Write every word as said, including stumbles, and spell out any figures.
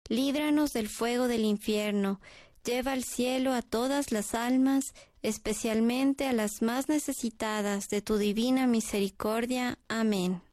líbranos del fuego del infierno, lleva al cielo a todas las almas, especialmente a las más necesitadas de tu divina misericordia. Amén.